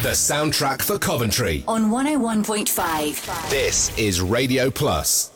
The soundtrack for Coventry. On 101.5. This is Radio Plus.